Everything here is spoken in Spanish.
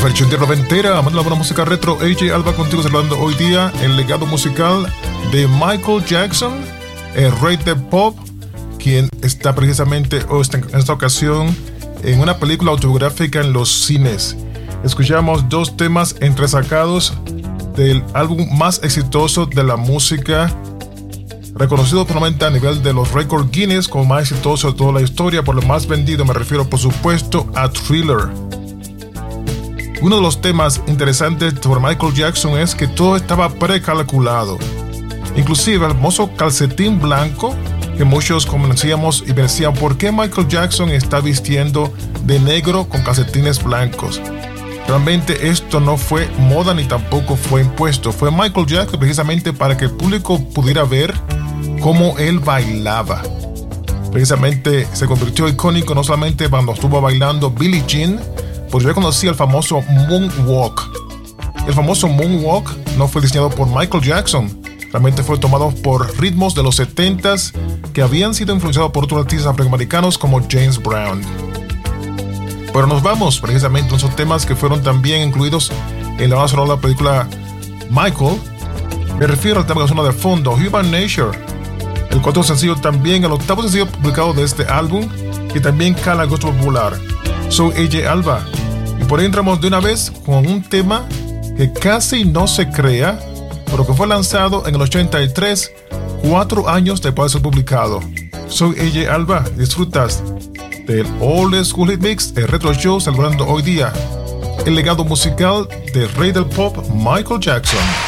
versión de noventera, amando la buena música retro. AJ Alba contigo celebrando hoy día el legado musical de Michael Jackson, el rey del pop, quien está precisamente en esta ocasión en una película autobiográfica en los cines. Escuchamos dos temas entresacados del álbum más exitoso de la música, reconocido probablemente a nivel de los récords Guinness como más exitoso de toda la historia, por lo más vendido. Me refiero por supuesto a Thriller. Uno de los temas interesantes sobre Michael Jackson es que todo estaba precalculado, inclusive el famoso calcetín blanco, que muchos conocíamos y decían ¿por qué Michael Jackson está vistiendo de negro con calcetines blancos? Realmente esto no fue moda ni tampoco fue impuesto. Fue Michael Jackson precisamente para que el público pudiera ver cómo él bailaba. Precisamente se convirtió icónico no solamente cuando estuvo bailando Billie Jean, porque yo conocía el famoso Moonwalk. El famoso Moonwalk no fue diseñado por Michael Jackson, realmente fue tomado por ritmos de los 70s que habían sido influenciados por otros artistas afroamericanos como James Brown. Pero nos vamos precisamente a esos temas que fueron también incluidos en la banda sonora de la película Michael. Me refiero al tema que suena de fondo, Human Nature, el cuarto sencillo también, el octavo sencillo publicado de este álbum, que también cala el gusto popular. Soy AJ Alba y por ahí entramos de una vez con un tema que casi no se crea, pero que fue lanzado en el 83, 4 años después de ser publicado. Soy AJ Alba, disfrutas del Old School Hit Mix, el Retro Show, celebrando hoy día el legado musical del rey del pop, Michael Jackson.